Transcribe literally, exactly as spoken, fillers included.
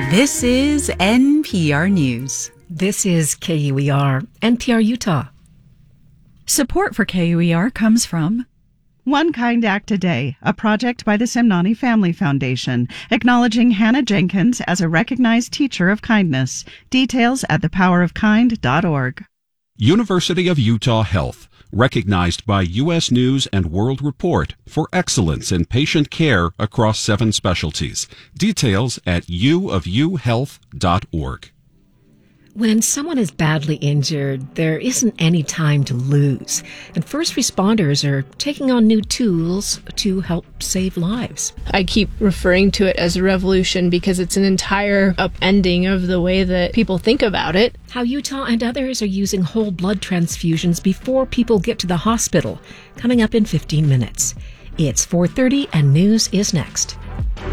This is N P R News. This is K U E R, N P R Utah. Support for K U E R comes from One Kind Act a Day, a project by the Simnani Family Foundation, acknowledging Hannah Jenkins as a recognized teacher of kindness. Details at the power of kind dot org. University of Utah Health, recognized by U S News and World Report for excellence in patient care across seven specialties. Details at u of u health dot org. When someone is badly injured, there isn't any time to lose, and first responders are taking on new tools to help save lives. I keep referring to it as a revolution because it's an entire upending of the way that people think about it. How Utah and others are using whole blood transfusions before people get to the hospital, coming up in fifteen minutes. It's four thirty and news is next.